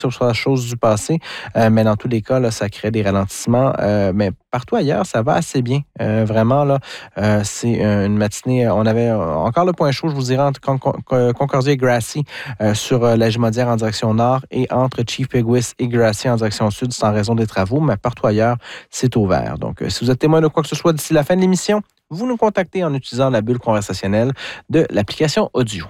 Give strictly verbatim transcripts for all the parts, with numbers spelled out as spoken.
sur la chose du passé, euh, mais dans tous les cas, là, ça crée des ralentissements. Euh, mais partout ailleurs, ça va assez bien. Euh, vraiment, là, euh, c'est une matinée. On avait encore le point chaud, je vous dirais, entre Con- Con- Concordia et Gracie euh, sur euh, la Jumodière en direction nord et entre Chief Peguis et Gracie en direction sud. C'est en raison des travaux, mais partout ailleurs, c'est ouvert. Donc, euh, si vous êtes témoin de quoi que ce soit d'ici la fin de l'émission, vous nous contactez en utilisant la bulle conversationnelle de l'application audio.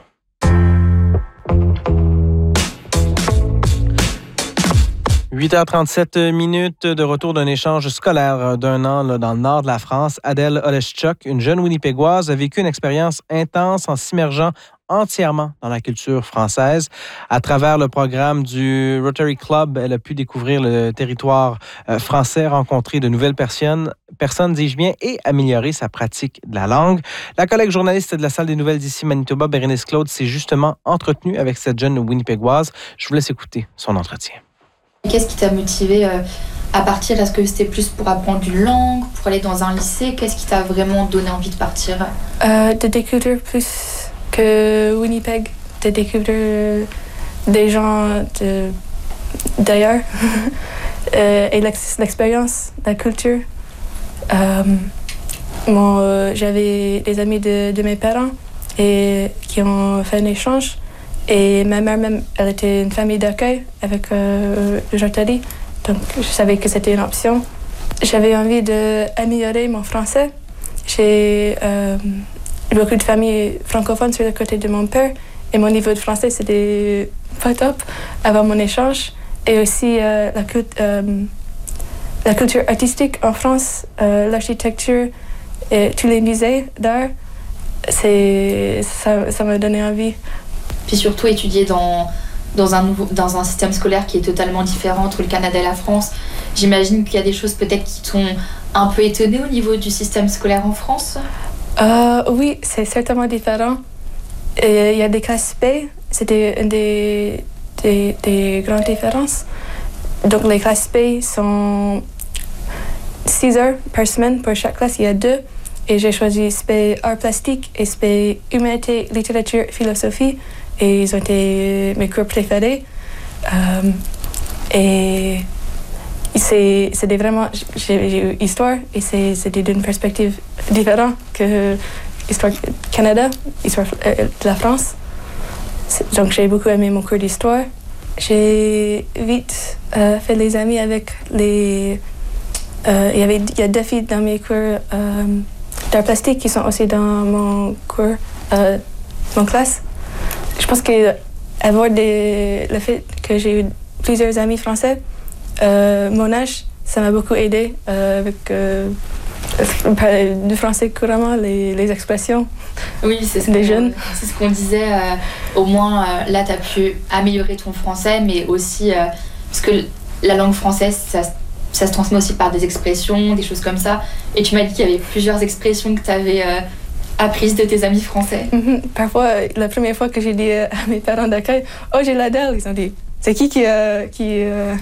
huit heures trente-sept minutes de retour d'un échange scolaire d'un an là, dans le nord de la France. Adèle Oleschuk, une jeune Winnipégoise, a vécu une expérience intense en s'immergeant entièrement dans la culture française. À travers le programme du Rotary Club, elle a pu découvrir le territoire euh, français, rencontrer de nouvelles personnes, personnes, dis-je bien, et améliorer sa pratique de la langue. La collègue journaliste de la Salle des nouvelles d'ici Manitoba, Bérénice Claude, s'est justement entretenue avec cette jeune Winnipégoise. Je vous laisse écouter son entretien. Qu'est-ce qui t'a motivé euh, à partir? Est-ce que c'était plus pour apprendre une langue, pour aller dans un lycée? Qu'est-ce qui t'a vraiment donné envie de partir? euh, De découvrir plus que Winnipeg, de découvrir des gens de, d'ailleurs euh, et l'ex, l'expérience, la culture. Euh, mon, euh, j'avais des amis de, de mes parents et, qui ont fait un échange. Et ma mère même, elle était une famille d'accueil avec euh, le Rotary, donc je savais que c'était une option. J'avais envie d'améliorer mon français. J'ai euh, beaucoup de familles francophones sur le côté de mon père et mon niveau de français c'était pas top avant mon échange. Et aussi euh, la, cult- euh, la culture artistique en France, euh, l'architecture et tous les musées d'art, c'est, ça, ça m'a donné envie. Puis surtout étudier dans, dans, un nouveau, dans un système scolaire qui est totalement différent entre le Canada et la France. J'imagine qu'il y a des choses peut-être qui t'ont un peu étonnée au niveau du système scolaire en France. Euh, oui, c'est certainement différent. Il y a des classes P, c'était une des, des, des grandes différences. Donc les classes P sont six heures par semaine pour chaque classe, il y a deux. Et j'ai choisi S P art plastique et S P humanité, littérature, philosophie. Et ils ont été mes cours préférés. Euh, et c'est, c'était vraiment... J'ai, j'ai eu histoire et c'est, c'était d'une perspective différente que l'histoire du Canada, l'histoire de la France. C'est, donc j'ai beaucoup aimé mon cours d'histoire. J'ai vite euh, fait des amis avec les... Euh, il y avait, il y a deux filles dans mes cours euh, d'art plastique qui sont aussi dans mon cours, euh, mon classe. Je pense qu'avoir des, le fait que j'ai eu plusieurs amis français, euh, mon âge, ça m'a beaucoup aidé euh, avec euh, parler du français couramment, les, les expressions. Oui, c'est ce des jeunes. C'est ce qu'on disait. Euh, au moins, euh, là, tu as pu améliorer ton français, mais aussi euh, parce que la langue française, ça, ça se transmet aussi par des expressions, des choses comme ça. Et tu m'as dit qu'il y avait plusieurs expressions que tu avais euh, apprises de tes amis français. Mm-hmm. Parfois, la première fois que j'ai dit à mes parents d'accueil, « Oh, j'ai l'Adèle », ils ont dit, « C'est qui qui, euh, qui euh,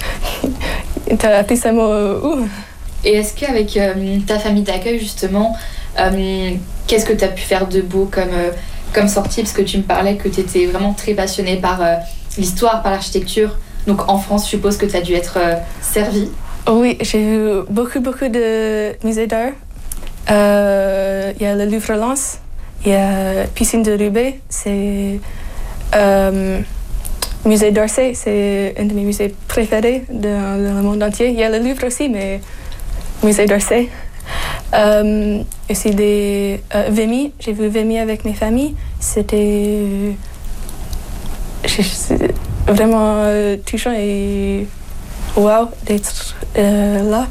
t'a appris ce mot euh, où ?» Et est-ce qu'avec euh, ta famille d'accueil, justement, euh, qu'est-ce que tu as pu faire de beau comme, euh, comme sortie? Parce que tu me parlais que tu étais vraiment très passionnée par euh, l'histoire, par l'architecture. Donc en France, je suppose que tu as dû être euh, servie. Oui, j'ai vu beaucoup, beaucoup de musées d'art. Il euh, y a le Louvre-Lens, il y a Piscine de Roubaix, c'est euh, musée d'Orsay, c'est un de mes musées préférés dans le monde entier. Il y a le Louvre aussi, mais musée d'Orsay. Euh, aussi des euh, Vimy, j'ai vu Vimy avec mes familles. C'était c'est vraiment euh, touchant et wow d'être euh, là.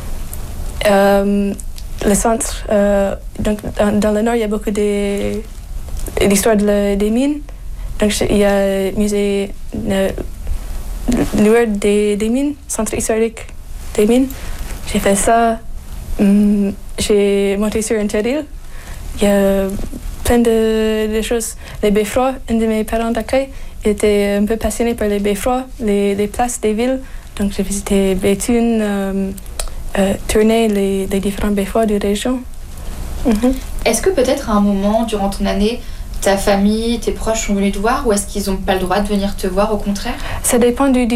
Euh, le centre, euh, donc dans, dans le nord, il y a beaucoup de l'histoire de la, des mines. Donc il y a le musée euh, Lourdes des, des mines, centre historique des mines. J'ai fait ça. Hum, j'ai monté sur un terril. Il y a plein de, de choses. Les beffrois, un de mes parents d'accueil était un peu passionné par les beffrois, les, les places des villes. Donc j'ai visité Béthune, euh, euh, tourné les, les différents beffrois de la région. Mm-hmm. Est-ce que peut-être à un moment, durant ton année, ta famille, tes proches sont venus te voir ou est-ce qu'ils n'ont pas le droit de venir te voir, au contraire? Ça dépend du